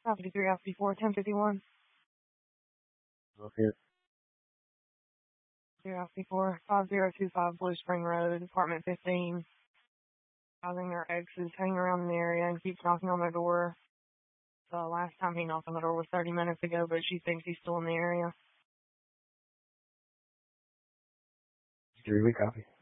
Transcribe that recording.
53 54 1051. Okay. 54 5025 Blue Spring Road, apartment 15. Housing their ex is hanging around the area and keeps knocking on their door. The last time he knocked on the door was 30 minutes ago, but she thinks he's still in the area. 3-week copy.